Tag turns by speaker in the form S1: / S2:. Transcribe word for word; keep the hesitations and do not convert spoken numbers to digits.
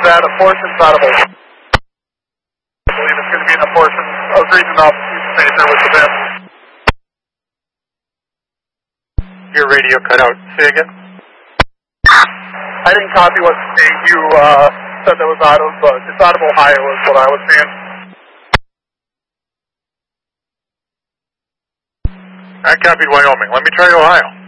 S1: that a portion's audible? I believe it's going to be an portion. I was reading off the piece of paper with the bin.
S2: Your radio cut out. Say again?
S1: I didn't copy what state you uh, said that was out of, but it's out of Ohio is what I was saying.
S2: I copied Wyoming. Let me try Ohio.